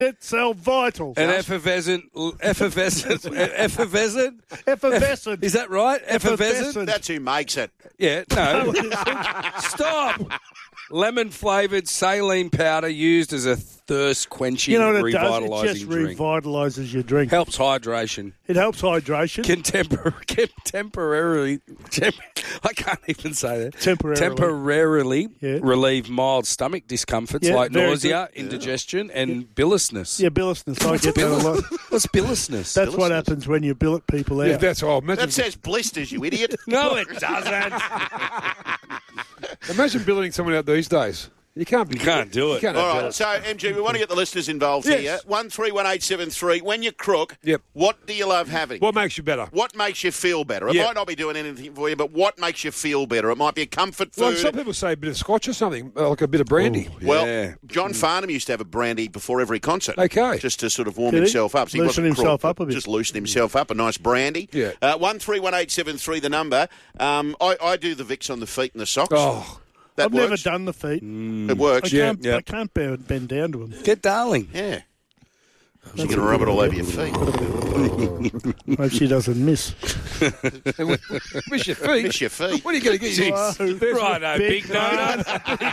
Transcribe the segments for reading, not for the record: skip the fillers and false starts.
Cell Vital. An effervescent. Effervescent. Effervescent. Is that right? Effervescent? That's who makes it. Yeah, no. Stop. Lemon-flavoured saline powder used as a thirst-quenching, You know what it does? It revitalising just drink. revitalises your drink. Helps hydration. It helps hydration. Can temporarily... I can't even say that. Temporarily Yeah. relieve mild stomach discomforts Yeah, like very nausea, good. indigestion, and billousness. Yeah, billousness. I get that a lot. What's billousness? That's what happens when you billet people out. Yeah, that's all. Imagine, That says blisters, you idiot. No, it doesn't. imagine billeting someone out these days. You can't You can't do it. You can't All do right, it. so, MG, we want to get the listeners involved Yes. here. 131873. When you crook, Yep. what do you love having? What makes you better? What makes you feel better? It Yeah. might not be doing anything for you, but what makes you feel better? It might be a comfort food. Like some people say a bit of scotch or something, like a bit of brandy. Well, Yeah. John Farnham used to have a brandy before every concert. Okay. Just to sort of warm Did he? himself up. So he Loosen wasn't himself crook, up a bit. Just loosen himself up, a nice brandy. Yeah. 131873, the number. I do the Vicks on the feet and the socks. Oh, That I've works. never done the feet. It works. I can't bend down to them. Get Darling. Yeah. She's going to rub it all over your feet. Hope she doesn't miss. miss your feet. Miss your feet. What are you going to get? Righto, big donut.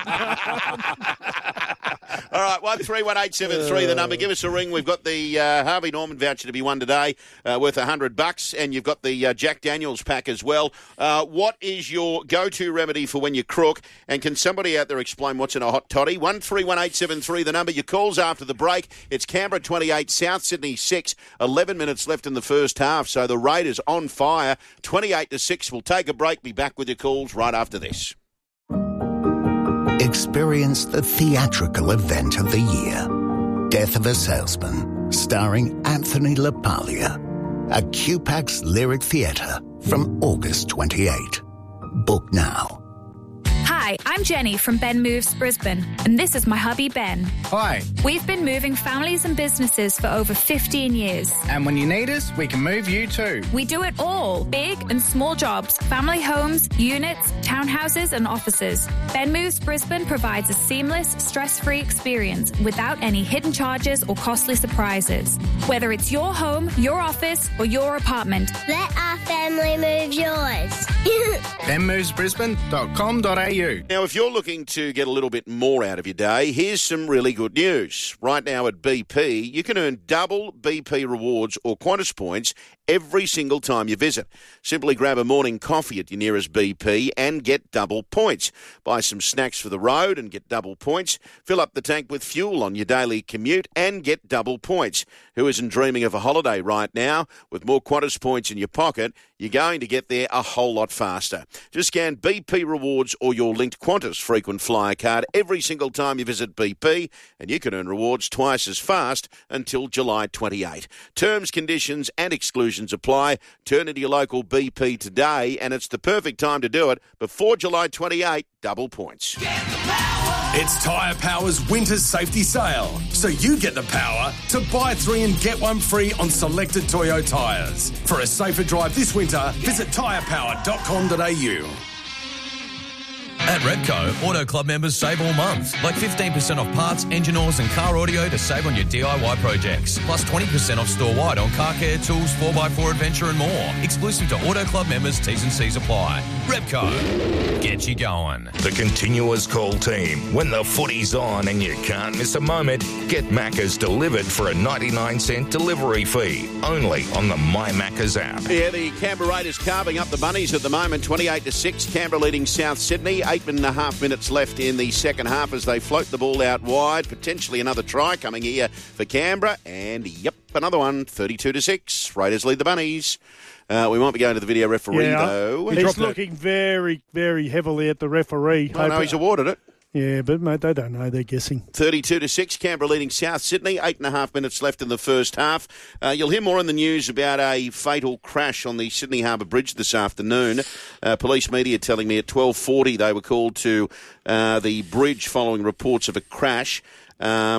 All right, 131873, the number. Give us a ring. We've got the Harvey Norman voucher to be won today, worth $100, and you've got the Jack Daniels pack as well. What is your go-to remedy for when you crook? And can somebody out there explain what's in a hot toddy? 131873, the number. Your calls after the break. It's Canberra 28, South Sydney 6. 11 minutes left in the first half, so the Raiders on fire. 28-6. We'll take a break. Be back with your calls right after this. Experience the theatrical event of the year. Death of a Salesman, starring Anthony LaPaglia. At QPAX Lyric Theatre from August 28. Book now. Hi, I'm Jenny from Ben Moves Brisbane, and this is my hubby Ben. Hi, We've been moving families and businesses for over 15 years. and when you need us, we can move you too. We do it all, big and small jobs, family homes, units, townhouses and offices. Ben Moves Brisbane provides a seamless, stress-free experience without any hidden charges or costly surprises. Whether it's your home, your office or your apartment, Let our family move yours. benmovesbrisbane.com.au. Now, if you're looking to get a little bit more out of your day, here's some really good news. Right now at BP, you can earn double BP rewards or Qantas points every single time you visit. Simply grab a morning coffee at your nearest BP and get double points. Buy some snacks for the road and get double points. Fill up the tank with fuel on your daily commute and get double points. Who isn't dreaming of a holiday right now? With more Qantas points in your pocket, you're going to get there a whole lot faster. Just scan BP Rewards or your linked Qantas frequent flyer card every single time you visit BP, and you can earn rewards twice as fast until July 28. Terms, conditions and exclusions apply. Turn into your local BP today, and it's the perfect time to do it before July 28. Double points. It's Tyre Power's winter safety sale, so you get the power to buy 3 and get 1 free on selected Toyo tyres. For a safer drive this winter, visit tyrepower.com.au. At Repco, Auto Club members save all month. Like 15% off parts, engine oils and car audio to save on your DIY projects. Plus 20% off store-wide on car care, tools, 4x4 adventure and more. Exclusive to Auto Club members, T's and C's apply. Repco, get you going. The continuous call team. When the footy's on and you can't miss a moment, get Macca's delivered for a 99-cent delivery fee. Only on the My Macca's app. Yeah, the Canberra Raiders carving up the bunnies at the moment, 28-6. Canberra leading South Sydney. 8.5 minutes left in the second half as they float the ball out wide. Potentially another try coming here for Canberra. And, yep, another one, 32-6. Raiders lead the bunnies. We might be going to the video referee, though. He's looking very, very heavily at the referee. I know he's awarded it. Yeah, but, mate, they don't know. They're guessing. 32-6, Canberra leading South Sydney. 8.5 minutes left in the first half. You'll hear more in the news about a fatal crash on the Sydney Harbour Bridge this afternoon. Police media telling me at 12:40 they were called to the bridge following reports of a crash.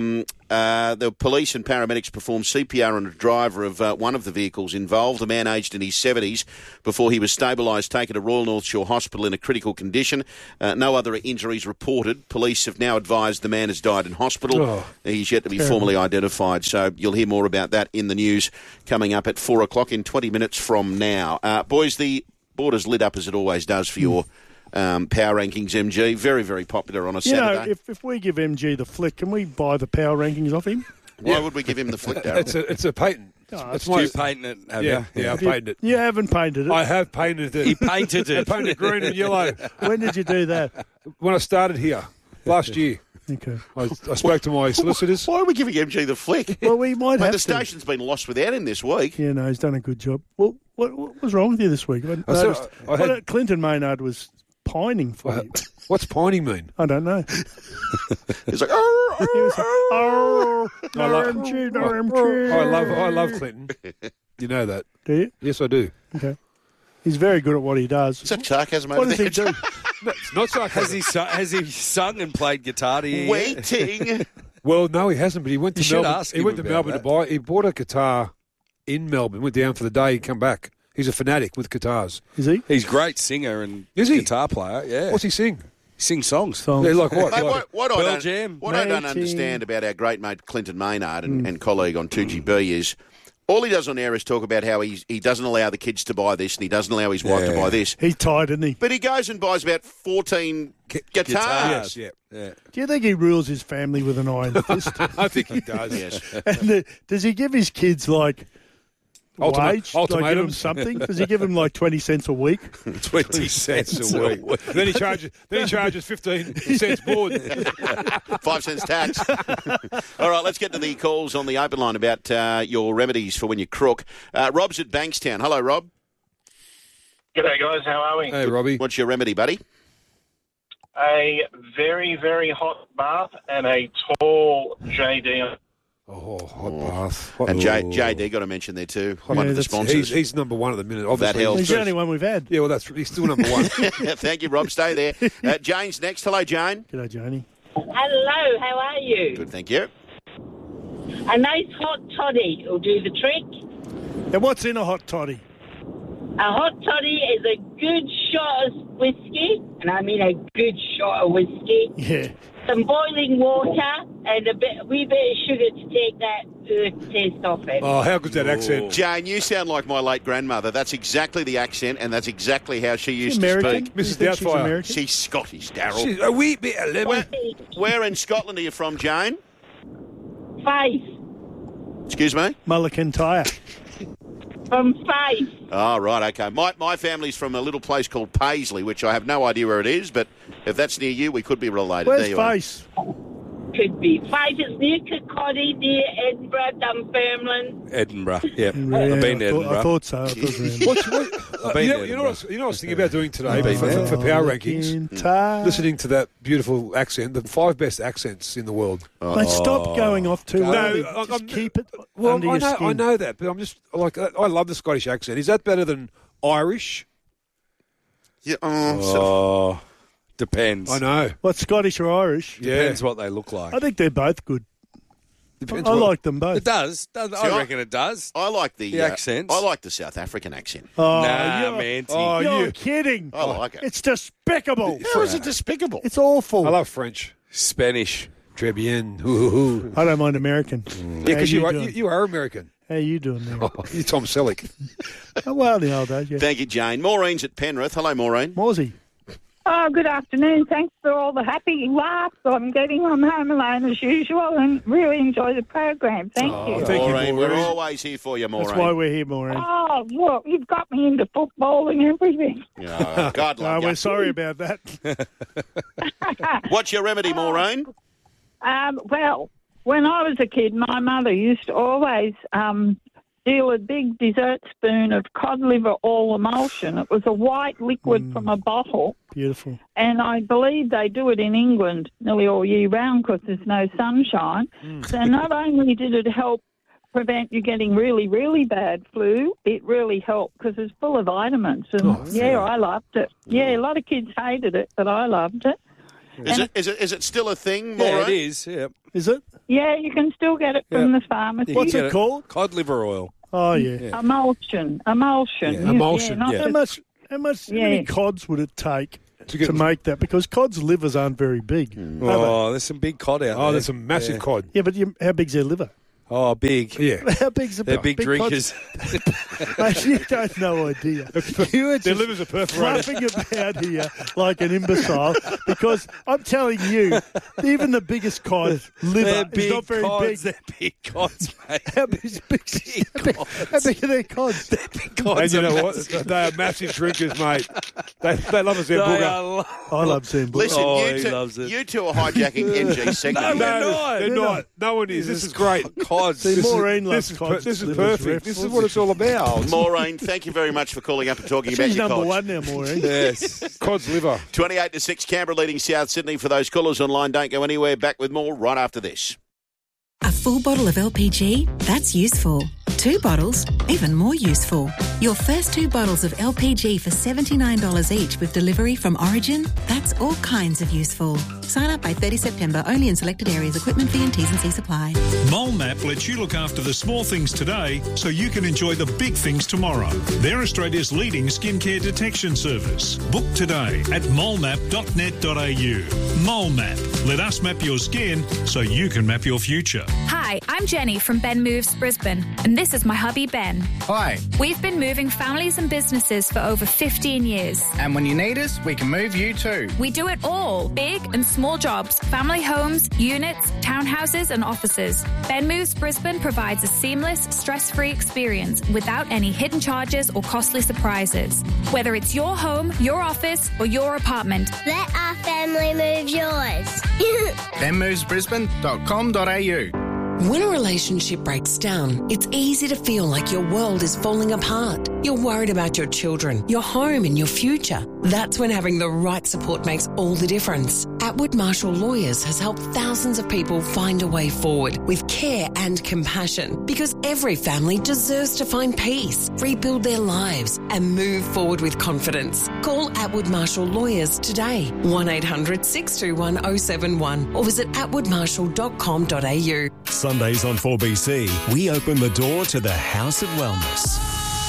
The police and paramedics performed CPR on a driver of one of the vehicles involved, a man aged in his 70s, before he was stabilised, taken to Royal North Shore Hospital in a critical condition. No other injuries reported. Police have now advised the man has died in hospital. Oh, He's yet to be formally identified, so you'll hear more about that in the news coming up at 4 o'clock in 20 minutes from now. Boys, the border's lit up as it always does for your power rankings, MG. Very, very popular on a Saturday. You know, if we give MG the flick, can we buy the power rankings off him? Why would we give him the flick, Darryl? It's a patent. Oh, it's You paint it, have you? Yeah, I painted it. You haven't painted it. I have painted it. He painted I it. painted green and yellow. When did you do that? When I started here, last year. Okay. I spoke to my solicitors. Why are we giving MG the flick? Well, we might Mate, have the to. station's been lost without him this week. Yeah, no, he's done a good job. Well, what was wrong with you this week? I noticed Clinton Maynard was pining for you. What's pining mean? I don't know. He's like, He was like, oh, no MG, no MG. I love Clinton. You know that. Do you? Yes, I do. Okay. He's very good at what he does. is that sarcasm What over does he there? do? No, it's not sarcasm. Has he sung and played guitar to you? Waiting. Well, no, he hasn't. But he went You to should Melbourne. ask He him went to about Melbourne to that. buy. He bought a guitar in Melbourne. Went down for the day. He come back. He's a fanatic with guitars. Is he? He's a great singer and Is he? guitar player. Yeah. What's he sing? He sings songs. Songs. Yeah, like what? Mate, Like- what Pearl I don't, Jam. what I don't Mating. understand about our great mate Clinton Maynard and colleague on 2GB is all he does on air is talk about how he doesn't allow the kids to buy this and he doesn't allow his wife to buy this. He's tired, isn't he? But he goes and buys about 14 guitars. Yes, yeah. Do you think he rules his family with an iron fist? I think he does. Yes. And does he give his kids, like, wage? Like, give them Ultimatums. something? Does he give them, like, 20 cents a week? 20 cents a week. then he charges 15 cents board. 5 cents tax. All right, let's get to the calls on the open line about your remedies for when you crook. Rob's at Bankstown. Hello, Rob. G'day, guys. How are we? Hey, Robbie. What's your remedy, buddy? A very, very hot bath and a tall JD. Oh, hot bath. And JD got to mention there too. One of the that's- sponsors. He's number one at the minute. Obviously. helps. He's the only one we've had. Yeah, well, he's still number one. Thank you, Rob. Stay there. Jane's next. Hello, Jane. G'day, Janie. Hello, how are you? Good, thank you. A nice hot toddy will do the trick. And what's in a hot toddy? A hot toddy is a good shot of whiskey, and I mean a good shot of whiskey. Yeah. Some boiling water and a wee bit of sugar to take that taste off it. Oh, how good's that accent? Jane, you sound like my late grandmother. That's exactly the accent, and that's exactly how she used American? to speak. You Mrs. think she's Doubtfire. American? She's Scottish, Darryl. She's a wee bit of lemon. Where in Scotland are you from, Jane? Fife. Excuse me? Mulligan-Tyre. From Fife. Oh, right, okay. My family's from a little place called Paisley, which I have no idea where it is, but if that's near you, we could be related. Where's There you are. Face? Could be. Fife is near Kirkcaldy, near Edinburgh, Dunfermline. Edinburgh. Yeah. Yeah, I've been to I Edinburgh. thot so. I thought been You there, know what I was thinking about doing today Been for there. power rankings? Mulligan-Tyre. Listening to that beautiful accent, the 5 best accents in the world. Mate, stop going off too early. No, Just keep it Well, under your I skin. know that, but I'm just like I love the Scottish accent. Is that better than Irish? Yeah, Oh, depends. I know. What, Scottish or Irish? Yeah, Depends what they look like. I think they're both good. Depends I what- like them both. It does. See, I reckon it does. I like the accents. I like the South African accent. Oh, Nah, you're, Manty. Oh, you're you. kidding. I like it. It's despicable. How is it despicable? It's awful. I love French. Spanish. Très bien. Ooh. I don't mind American. Yeah, because doing? you are American. How you doing there? Oh, you're Tom Selleck. Oh, well, the old days, yeah. Thank you, Jane. Maureen's at Penrith. Hello, Maureen. Morsey. Oh, good afternoon. Thanks for all the happy laughs I'm getting on Home Alone as usual and really enjoy the program. Thank you. Thank you, Maureen, we're Maureen. always here for you, Maureen. That's why we're here, Maureen. Oh, look, you've got me into football and everything. Oh, God No, love we're you. sorry about that. What's your remedy, Maureen? Well, when I was a kid, my mother used to always deal a big dessert spoon of cod liver all emulsion. It was a white liquid from a bottle. Beautiful. And I believe they do it in England nearly all year round because there's no sunshine. So not only did it help prevent you getting really, really bad flu, it really helped because it's full of vitamins. And, I loved it. Yeah, a lot of kids hated it, but I loved it. Is it still a thing, Yeah, Maura? it is. Yeah. Is it? Yeah, you can still get it from the pharmacy. What's it called? Cod liver oil. Oh, yeah. Emulsion. Yeah, emulsion, not yeah. How many cods would it take to make that? Because cod's livers aren't very big. Oh, there's some big cod out there. Oh, there's some massive cod. Yeah, but how big's their liver? Oh, big. Yeah. How big's a They're big drinkers. Mate, you don't know idea. You are Their just livers are perforated. fluffing about here like an imbecile because I'm telling you, even the biggest cod liver is not very big. They're big cods, mate. How big are their cods? They're big cods. And you know what? They are massive drinkers, mate. They love us their booger. I love seeing booger. Listen, you two are hijacking NG segment. No, they're not. No one is. This is great. Cods. See, Maureen loves cods. This is perfect. This is what it's all about. Maureen, thank you very much for calling up and talking about She's your number cods. one now, Maureen. Yes. Cod's liver. 28-6, Canberra leading South Sydney. For those callers online, don't go anywhere. Back with more right after this. A full bottle of LPG? That's useful. 2 bottles? Even more useful. Your first 2 bottles of LPG for $79 each with delivery from Origin? That's all kinds of useful. Sign up by 30 September only in selected areas. Equipment fee and T's and C's apply. MoleMap lets you look after the small things today so you can enjoy the big things tomorrow. They're Australia's leading skincare detection service. Book today at molemap.net.au. MoleMap. Let us map your skin so you can map your future. Hi, I'm Jenny from Ben Moves Brisbane, and this is my hubby Ben. Hi. We've been moving families and businesses for over 15 years. And when you need us, we can move you too. We do it all, big and small jobs, family homes, units, townhouses and offices. Ben Moves Brisbane provides a seamless, stress-free experience without any hidden charges or costly surprises. Whether it's your home, your office or your apartment. Let our family move yours. benmovesbrisbane.com.au. When a relationship breaks down, it's easy to feel like your world is falling apart. You're worried about your children, your home and your future. That's when having the right support makes all the difference. Atwood Marshall Lawyers has helped thousands of people find a way forward with care and compassion, because every family deserves to find peace, rebuild their lives and move forward with confidence. Call Atwood Marshall Lawyers today, 1-800-621-071 or visit atwoodmarshall.com.au. Sundays on 4BC, we open the door to the House of Wellness.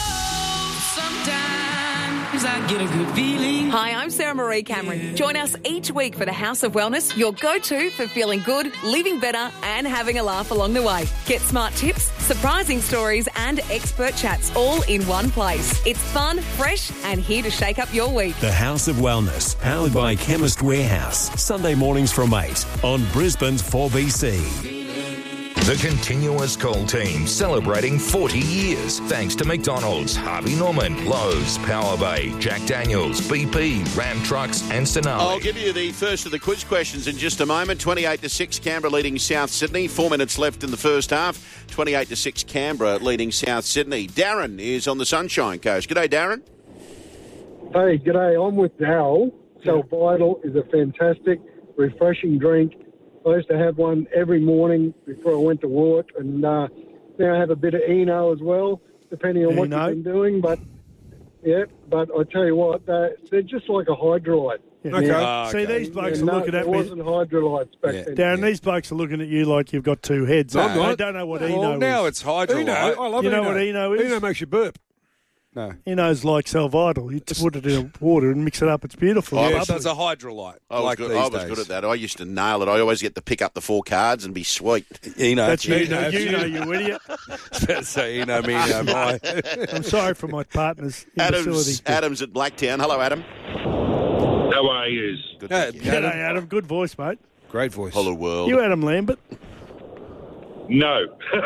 Sometimes I get a good feeling. Hi, I'm Sarah Marie Cameron. Join us each week for the House of Wellness, your go-to for feeling good, living better and having a laugh along the way. Get smart tips, surprising stories and expert chats all in one place. It's fun, fresh and here to shake up your week. The House of Wellness, powered by Chemist Warehouse. Sunday mornings from 8 on Brisbane's 4BC. The Continuous Call team celebrating 40 years thanks to McDonald's, Harvey Norman, Lowe's, Power Bay, Jack Daniels, BP, Ram Trucks and Sonali. I'll give you the first of the quiz questions in just a moment. 28-6, Canberra leading South Sydney. 4 minutes left in the first half. 28-6, Canberra leading South Sydney. Darren is on the Sunshine Coast. G'day, Darren. Hey, g'day. I'm with Darryl. So Vital is a fantastic, refreshing drink. I used to have one every morning before I went to work, and now I have a bit of Eno as well, depending on what you've been doing. But I tell you what, they're just like a Hydrolite. Yeah. Okay. See, these blokes are looking at me. It wasn't Hydrolites back then. Darren, these blokes are looking at you like you've got two heads. No, They don't know what Eno is. Now it's Hydrolite. Eno, I love You know Eno. what Eno is? Eno makes you burp. No. Eno's like Salvital. You put it in water and mix it up. It's beautiful. Yeah, so it's a Hydrolite. I was good at that. I used to nail it. I always get to pick up the 4 cards and be sweet. Eno. That's you, you idiot. Say Eno, me, Eno, my. I'm sorry for my partner's imbecility. Adam's at Blacktown. Hello, Adam. How are you? Good. G'day, Adam. Good voice, mate. Great voice. Hello, world. You Adam Lambert? No.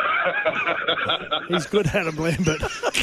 He's good, Adam Lambert.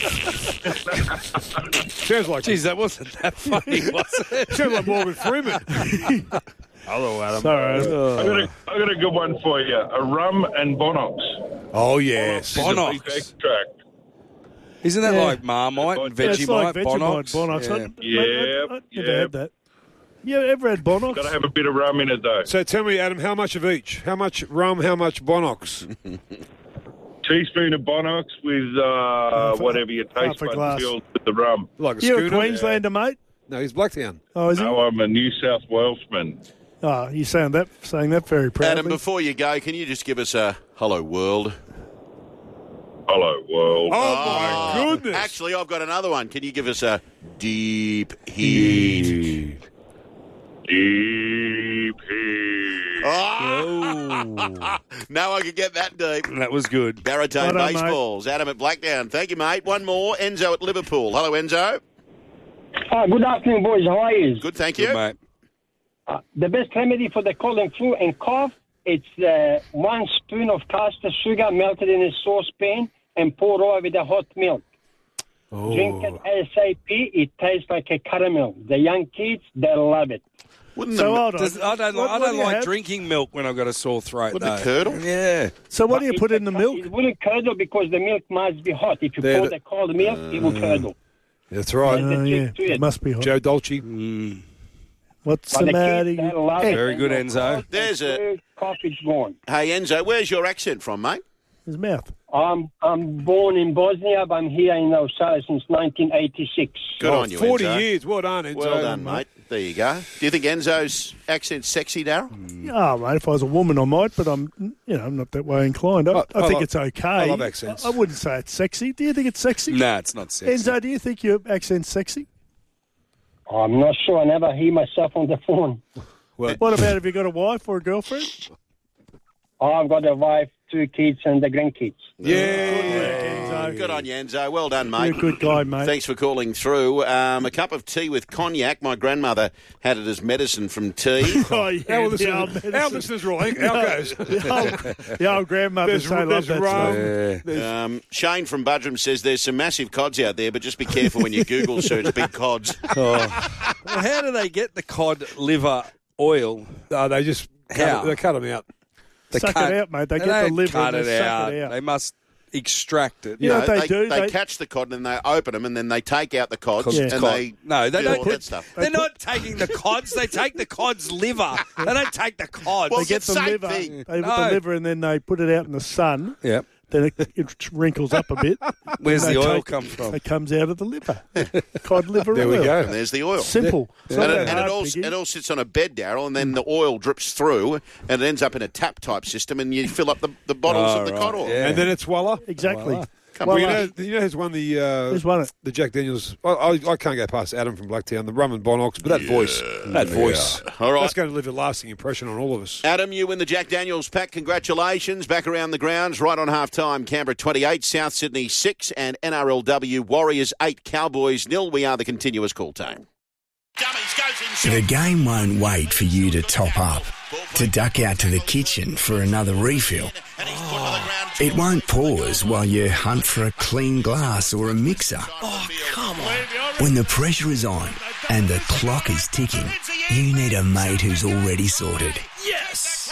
Sounds like... Jeez, that wasn't that funny, was it? Sounds like Morgan Freeman. Hello, Adam. Sorry. I got a good one for you. A rum and Bonox. Oh, yes. Bonox. Extract. Isn't that like Marmite and Vegemite? It's like Vegemite, Bonox. Yeah. I've never had that. You ever had Bonox? Got to have a bit of rum in it, though. So tell me, Adam, how much of each? How much rum, how much Bonox? Teaspoon of Bonox with whatever your taste buds feel with the rum. Like a You schooner? a Queenslander, mate? No, he's Blacktown. Oh, is he? No, I'm a New South Walesman. Oh, you're saying that very proudly. Adam, before you go, can you just give us a hello world? Hello, world. Oh, my goodness. Actually, I've got another one. Can you give us a deep heat? Deep heat. Oh. No, I could get that deep. That was good. Baritone Baseballs. Adam at Blackdown. Thank you, mate. One more. Enzo at Liverpool. Hello, Enzo. Good afternoon, boys. How are you? Good, thank you. Good, mate. The best remedy for the cold and flu and cough, it's 1 spoon of caster sugar melted in a saucepan and poured over with the hot milk. Oh. Drink it ASAP. It tastes like a caramel. The young kids, they love it. I don't like drinking milk when I've got a sore throat. Wouldn't it curdle? Yeah. So what do you put in the milk? It wouldn't curdle because the milk must be hot. If you pour the cold milk, it will curdle. That's right. It must be hot. Joe Dolce. What's the matter? Very good, Enzo. There's a coffee's gone. Hey, Enzo, where's your accent from, mate? His mouth. I'm born in Bosnia, but I'm here in Australia since 1986. Good on you, 40 Enzo. years. Well done, Enzo. Well done, mate. There you go. Do you think Enzo's accent's sexy, Darryl? Oh, mate, if I was a woman, I might, but I'm not that way inclined. I think it's okay. I love accents. I wouldn't say it's sexy. Do you think it's sexy? Nah, it's not sexy. Enzo, do you think your accent's sexy? I'm not sure. I never hear myself on the phone. What about, have you got a wife or a girlfriend? I've got a wife, 2 kids, and the grandkids. Yeah. Good on you, Enzo. Well done, mate. You're a good guy, mate. Thanks for calling through. A cup of tea with cognac. My grandmother had it as medicine from tea. Oh, yeah. Our listeners, right? How goes? The old grandmothers say love that stuff. Shane from Budrum says there's some massive cods out there, but just be careful when you Google search big cods. Well, how do they get the cod liver oil? They just cut them out. Suck it out, mate. They get the liver and they suck it out. They must extract it. You know what they do? They catch the cod and they open them and then they take out the cods and they they don't all that stuff. They're not taking the cods. They take the cod's liver. They don't take the cods. Well, They get the liver. thing. They put the liver and then they put it out in the sun. Yep. Then it wrinkles up a bit. Where's And the they oil take come from? It comes out of the liver. Cod liver There oil. we go. And there's the oil. Simple. It's not that hard, Piggy. It all sits on a bed, Darryl, and then the oil drips through and it ends up in a tap-type system and you fill up the bottles of the cod oil. Yeah. And then it's voila. Exactly. Voila. Well, you know who's won the Who's won it? the Jack Daniels? I can't go past Adam from Blacktown, the rum and Bonox, but that voice. All right. That's going to leave a lasting impression on all of us. Adam, you win the Jack Daniels pack. Congratulations. Back around the grounds, right on half-time. Canberra 28, South Sydney 6, and NRLW Warriors 8, Cowboys 0. We are the continuous call team. The game won't wait for you to top up, to duck out to the kitchen for another refill. It won't pause while you hunt for a clean glass or a mixer. Oh, come on. When the pressure is on and the clock is ticking, you need a mate who's already sorted. Yes!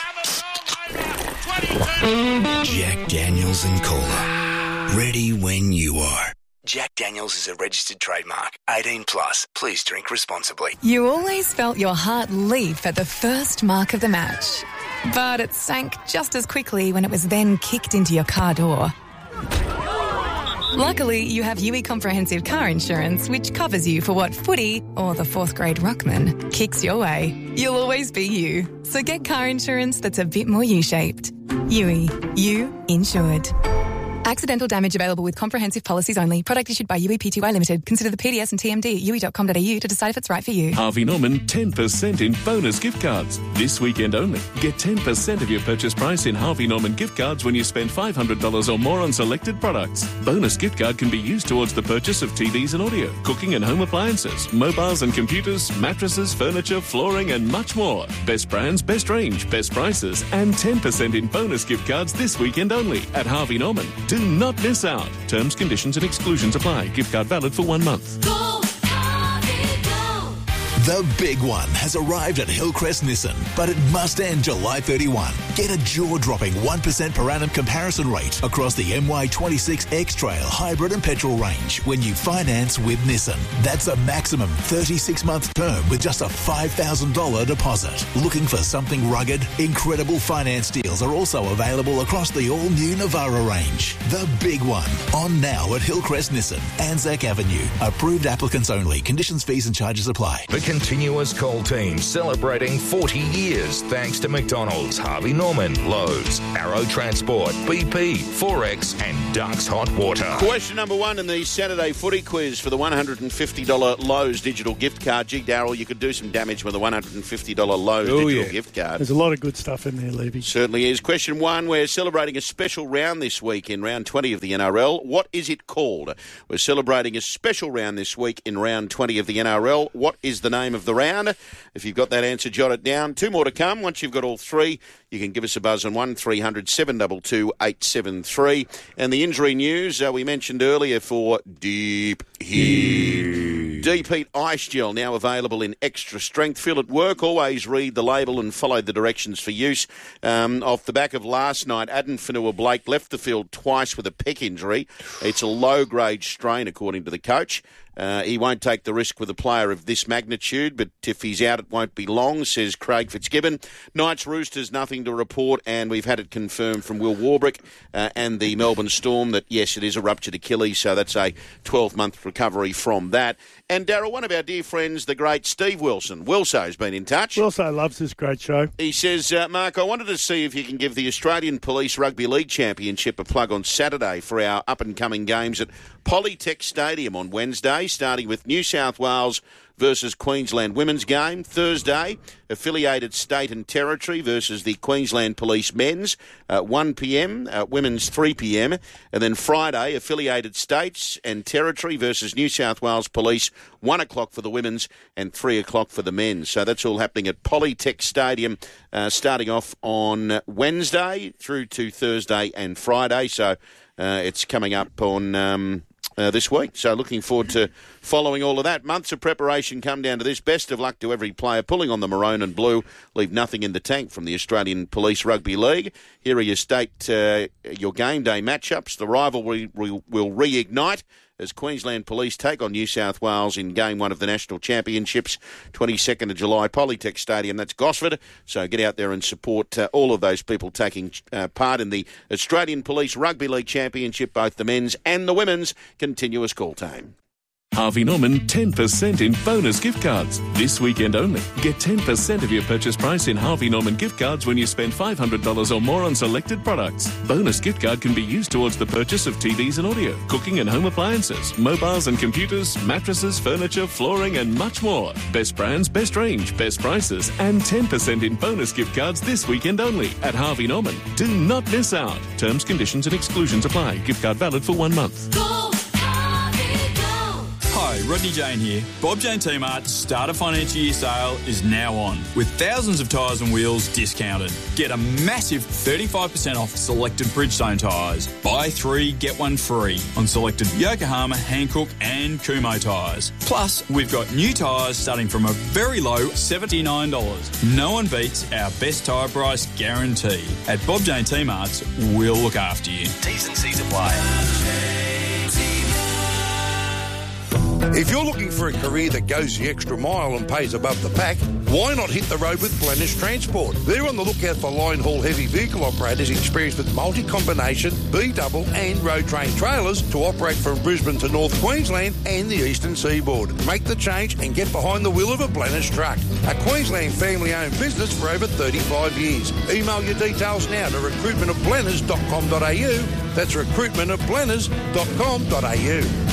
Jack Daniels and Cola. Ready when you are. Jack Daniels is a registered trademark. 18 plus. Please drink responsibly. You always felt your heart leap at the first mark of the match. But it sank just as quickly when it was then kicked into your car door. Luckily, you have UE Comprehensive Car Insurance, which covers you for what footy, or the 4th grade ruckman, kicks your way. You'll always be you. So get car insurance that's a bit more U-shaped. UE. You insured. Accidental damage available with comprehensive policies only. Product issued by UE Pty Limited. Consider the PDS and TMD at UE.com.au to decide if it's right for you. Harvey Norman 10% in bonus gift cards. This weekend only. Get 10% of your purchase price in Harvey Norman gift cards when you spend $500 or more on selected products. Bonus gift card can be used towards the purchase of TVs and audio, cooking and home appliances, mobiles and computers, mattresses, furniture, flooring and much more. Best brands, best range, best prices and 10% in bonus gift cards this weekend only at Harvey Norman. Do not miss out. Terms, conditions and exclusions apply. Gift card valid for 1 month. The big one has arrived at Hillcrest Nissan, but it must end July 31. Get a jaw-dropping 1% per annum comparison rate across the MY26 X-Trail hybrid and petrol range when you finance with Nissan. That's a maximum 36-month term with just a $5,000 deposit. Looking for something rugged? Incredible finance deals are also available across the all-new Navara range. The big one. On now at Hillcrest Nissan, Anzac Avenue. Approved applicants only. Conditions, fees and charges apply. continuous call team celebrating 40 years thanks to McDonald's, Harvey Norman, Lowe's, Arrow Transport, BP, Forex and Ducks Hot Water. Question number 1 in the Saturday footy quiz for the $150 Lowe's digital gift card. Gee, Darryl, you could do some damage with a $150 Lowe's digital gift card. There's a lot of good stuff in there, Levy. Certainly is. Question 1, we're celebrating a special round this week in round 20 of the NRL. What is it called? We're celebrating a special round this week in round 20 of the NRL. What is the name of the round? If you've got that answer, jot it down. 2 more to come. Once you've got all 3, you can give us a buzz on 1300 722 873. And the injury news we mentioned earlier for Deep Heat. Deep Heat Ice Gel now available in extra strength. Feel at work. Always read the label and follow the directions for use. Off the back of last night, Addin Fonua-Blake left the field twice with a pec injury. It's a low-grade strain, according to the coach. He won't take the risk with a player of this magnitude, but if he's out, it won't be long, says Craig Fitzgibbon. Knights Roosters, nothing to report, and we've had it confirmed from Will Warbrick and the Melbourne Storm that, yes, it is a ruptured Achilles, so that's a 12-month recovery from that. And, Darryl, one of our dear friends, the great Steve Wilson, Wilso's been in touch. Wilso loves this great show. He says, Mark, I wanted to see if you can give the Australian Police Rugby League Championship a plug on Saturday for our up-and-coming games at Polytech Stadium on Wednesday, starting with New South Wales versus Queensland women's game. Thursday, affiliated state and territory versus the Queensland Police men's, 1 p.m, women's 3 p.m. And then Friday, affiliated states and territory versus New South Wales Police, 1 o'clock for the women's and 3 o'clock for the men's. So that's all happening at Polytech Stadium, starting off on Wednesday through to Thursday and Friday. So it's coming up on this week. So looking forward to following all of that. Months of preparation come down to this. Best of luck to every player pulling on the maroon and blue. Leave nothing in the tank from the Australian Police Rugby League. Here are your your game day matchups. The rivalry will reignite as Queensland Police take on New South Wales in Game 1 of the National Championships, 22nd of July, Polytech Stadium. That's Gosford. So get out there and support all of those people taking part in the Australian Police Rugby League Championship, both the men's and the women's continuous call team. Harvey Norman 10% in bonus gift cards. This weekend only. Get 10% of your purchase price in Harvey Norman gift cards when you spend $500 or more on selected products. Bonus gift card can be used towards the purchase of TVs and audio, cooking and home appliances, mobiles and computers, mattresses, furniture, flooring and much more. Best brands, best range, best prices and 10% in bonus gift cards this weekend only at Harvey Norman. Do not miss out. Terms, conditions and exclusions apply. Gift card valid for 1 month. Hi, Rodney Jane here. Bob Jane T-Mart's start of financial year sale is now on, with thousands of tyres and wheels discounted. Get a massive 35% off selected Bridgestone tyres. Buy 3, get 1 free on selected Yokohama, Hankook and Kumho tyres. Plus, we've got new tyres starting from a very low $79. No one beats our best tyre price guarantee. At Bob Jane T-Mart's, we'll look after you. T's and C's apply. If you're looking for a career that goes the extra mile and pays above the pack, why not hit the road with Blenner's Transport? They're on the lookout for line haul heavy vehicle operators experienced with multi-combination, B-double and road train trailers to operate from Brisbane to North Queensland and the eastern seaboard. Make the change and get behind the wheel of a Blenner's truck. A Queensland family-owned business for over 35 years. Email your details now to recruitmentofblenners.com.au. That's recruitmentofblenners.com.au.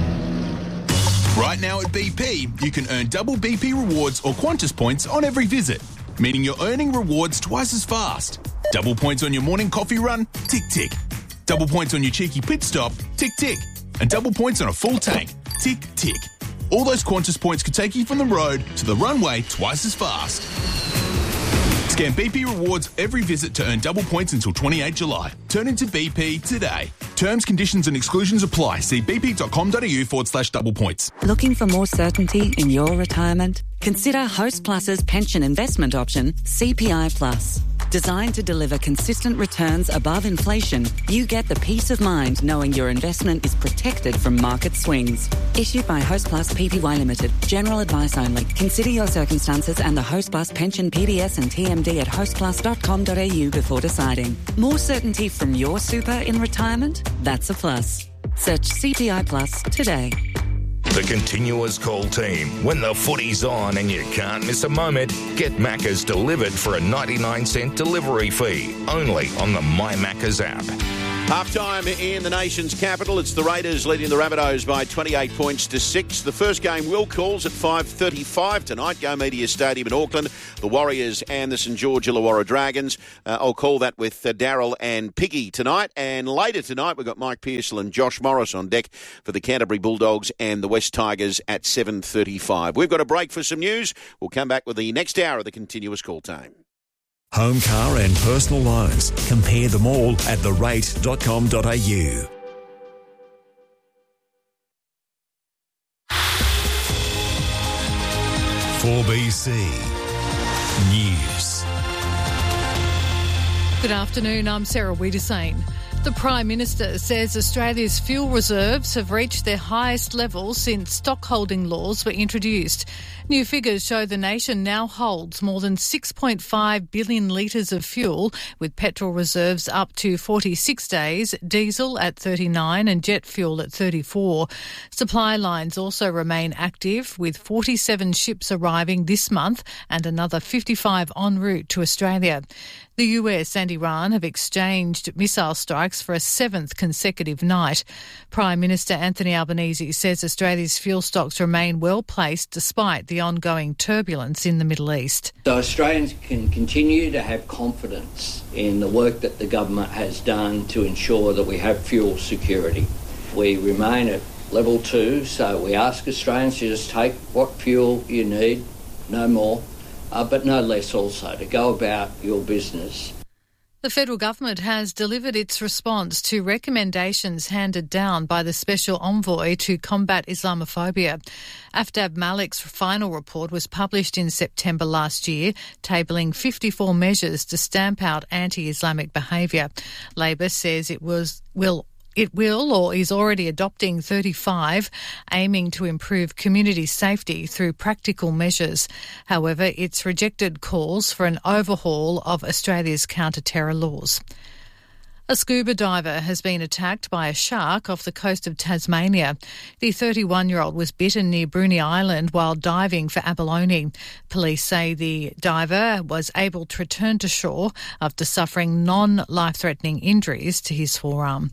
Right now at BP, you can earn double BP rewards or Qantas points on every visit, meaning you're earning rewards twice as fast. Double points on your morning coffee run? Tick, tick. Double points on your cheeky pit stop? Tick, tick. And double points on a full tank? Tick, tick. All those Qantas points could take you from the road to the runway twice as fast. Scan BP rewards every visit to earn double points until 28 July. Turn into BP today. Terms, conditions and exclusions apply. See bp.com.au/double points. Looking for more certainty in your retirement? Consider Host Plus's pension investment option, CPI Plus. Designed to deliver consistent returns above inflation, you get the peace of mind knowing your investment is protected from market swings. Issued by Host Plus Pty Limited. General advice only. Consider your circumstances and the Host Plus pension PDS and TMD at hostplus.com.au before deciding. More certainty from your super in retirement? That's a plus. Search CPI Plus today. The Continuous Call team. When the footy's on and you can't miss a moment, get Macca's delivered for a 99-cent delivery fee. Only on the My Macca's app. Half-time in the nation's capital. It's the Raiders leading the Rabbitohs by 28 points to 6. The first game will calls at 5:35 tonight. Go Media Stadium in Auckland. The Warriors and the St George Illawarra Dragons. I'll call that with Daryl and Piggy tonight. And later tonight, we've got Mike Pearsall and Josh Morris on deck for the Canterbury Bulldogs and the West Tigers at 7:35. We've got a break for some news. We'll come back with the next hour of the Continuous Call time. Home, car and personal loans. Compare them all at therate.com.au. .4BC News. Good afternoon, I'm Sarah Wiedersane. The Prime Minister says Australia's fuel reserves have reached their highest level since stockholding laws were introduced. New figures show the nation now holds more than 6.5 billion litres of fuel, with petrol reserves up to 46 days, diesel at 39 and jet fuel at 34. Supply lines also remain active, with 47 ships arriving this month and another 55 en route to Australia. The US and Iran have exchanged missile strikes for a seventh consecutive night. Prime Minister Anthony Albanese says Australia's fuel stocks remain well placed despite the ongoing turbulence in the Middle East. So Australians can continue to have confidence in the work that the government has done to ensure that we have fuel security. We remain at level 2, so we ask Australians to just take what fuel you need, no more. But no less also, to go about your business. The federal government has delivered its response to recommendations handed down by the Special Envoy to combat Islamophobia. Aftab Malik's final report was published in September last year, tabling 54 measures to stamp out anti-Islamic behaviour. Labor says it will or is already adopting 35, aiming to improve community safety through practical measures. However, it's rejected calls for an overhaul of Australia's counter-terror laws. A scuba diver has been attacked by a shark off the coast of Tasmania. The 31-year-old was bitten near Bruny Island while diving for abalone. Police say the diver was able to return to shore after suffering non-life-threatening injuries to his forearm.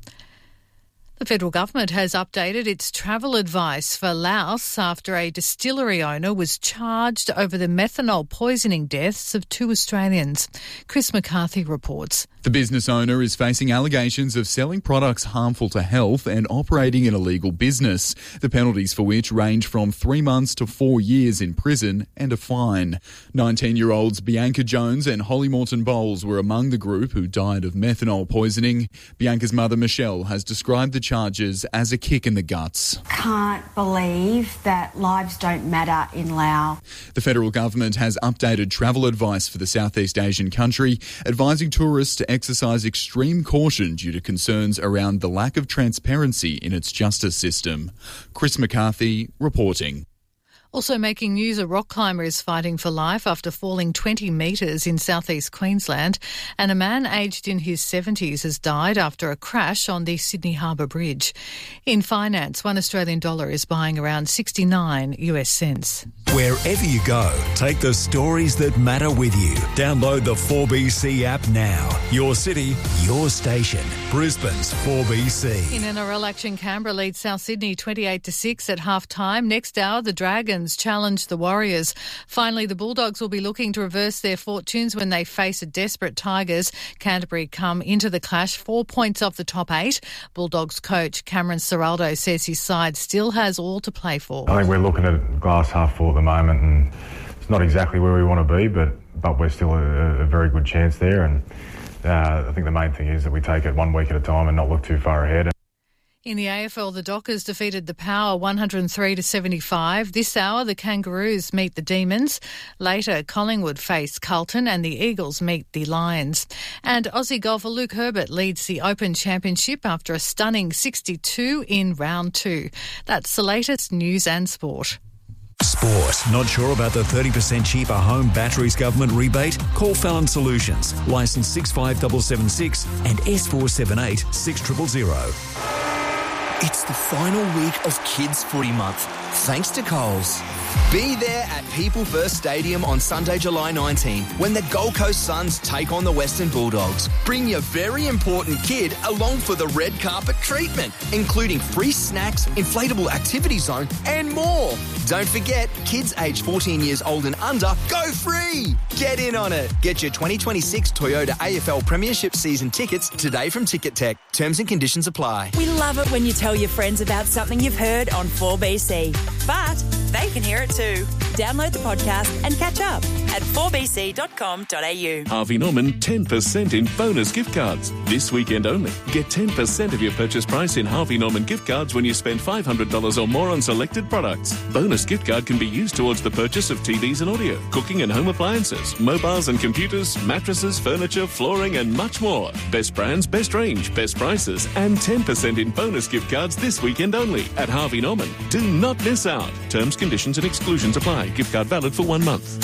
The federal government has updated its travel advice for Laos after a distillery owner was charged over the methanol poisoning deaths of 2 Australians. Chris McCarthy reports. The business owner is facing allegations of selling products harmful to health and operating an illegal business, the penalties for which range from 3 months to 4 years in prison and a fine. 19-year-olds Bianca Jones and Holly Morton Bowles were among the group who died of methanol poisoning. Bianca's mother, Michelle, has described the charges as a kick in the guts. Can't believe that lives don't matter in Laos. The federal government has updated travel advice for the Southeast Asian country, advising tourists to exercise extreme caution due to concerns around the lack of transparency in its justice system. Chris McCarthy reporting. Also making news, a rock climber is fighting for life after falling 20 metres in southeast Queensland, and a man aged in his 70s has died after a crash on the Sydney Harbour Bridge. In finance, $1 Australian is buying around 69 US cents. Wherever you go, take the stories that matter with you. Download the 4BC app now. Your city, your station. Brisbane's 4BC. In NRL action, Canberra leads South Sydney 28-6 at half-time. Next hour, the Dragons challenge the Warriors. Finally, the Bulldogs will be looking to reverse their fortunes when they face a desperate Tigers. Canterbury come into the clash 4 points off the top 8. Bulldogs coach Cameron Ciraldo says his side still has all to play for. I think we're looking at glass half full at the moment, and it's not exactly where we want to be, but we're still a very good chance there. And I think the main thing is that we take it 1 week at a time and not look too far ahead. In the AFL, the Dockers defeated the Power 103-75. This hour, the Kangaroos meet the Demons. Later, Collingwood face Carlton and the Eagles meet the Lions. And Aussie golfer Luke Herbert leads the Open Championship after a stunning 62 in round 2. That's the latest news and sport. Sport. Not sure about the 30% cheaper home batteries government rebate? Call Fallon Solutions. Licence 65776 and S478 6000. It's the final week of Kids Footy Month, thanks to Coles. Be there at People First Stadium on Sunday, July 19, when the Gold Coast Suns take on the Western Bulldogs. Bring your very important kid along for the red carpet treatment, including free snacks, inflatable activity zone, and more. Don't forget, kids aged 14 years old and under go free. Get in on it. Get your 2026 Toyota AFL Premiership season tickets today from Ticket Tech. Terms and conditions apply. We love it when you tell your friends about something you've heard on 4BC, but they can hear it too. Download the podcast and catch up at 4bc.com.au. Harvey Norman 10% in bonus gift cards. This weekend only. Get 10% of your purchase price in Harvey Norman gift cards when you spend $500 or more on selected products. Bonus gift card can be used towards the purchase of TVs and audio, cooking and home appliances, mobiles and computers, mattresses, furniture, flooring and much more. Best brands, best range, best prices and 10% in bonus gift cards this weekend only at Harvey Norman. Do not miss out. Terms, conditions and exclusions apply. Gift card valid for 1 month.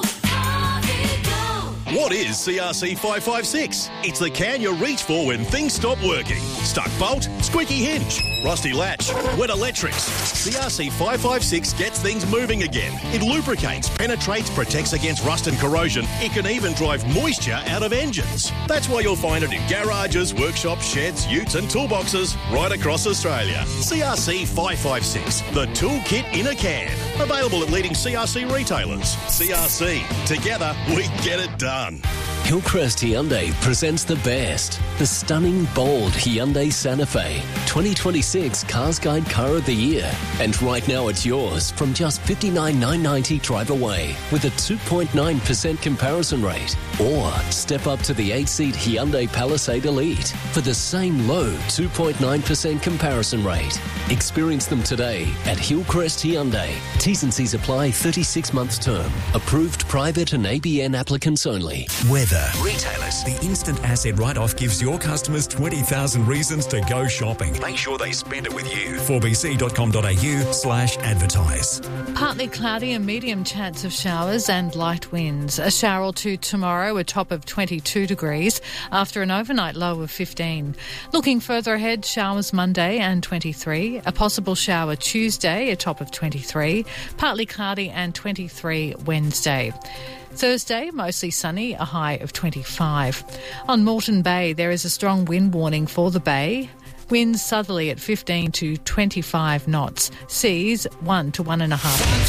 What is CRC 556? It's the can you reach for when things stop working. Stuck bolt, squeaky hinge, rusty latch, wet electrics. CRC 556 gets things moving again. It lubricates, penetrates, protects against rust and corrosion. It can even drive moisture out of engines. That's why you'll find it in garages, workshops, sheds, utes and toolboxes right across Australia. CRC 556, the toolkit in a can. Available at leading CRC retailers. CRC, together we get it done. Hillcrest Hyundai presents the best. The stunning, bold Hyundai Santa Fe. 2026 Cars Guide Car of the Year. And right now it's yours from just $59,990 drive away with a 2.9% comparison rate. Or step up to the 8-seat Hyundai Palisade Elite for the same low 2.9% comparison rate. Experience them today at Hillcrest Hyundai. T's and C's apply. 36 months term. Approved private and ABN applicants only. Weather. Retailers. The instant asset write-off gives your customers 20,000 reasons to go shopping. Make sure they spend it with you. 4bc.com.au/advertise. Partly cloudy and medium chance of showers and light winds. A shower or two tomorrow, a top of 22 degrees, after an overnight low of 15. Looking further ahead, showers Monday and 23. A possible shower Tuesday, a top of 23. Partly cloudy and 23 Wednesday. Thursday, mostly sunny, a high of 25. On Moreton Bay, there is a strong wind warning for the bay. Winds southerly at 15 to 25 knots. Seas 1 to 1.5.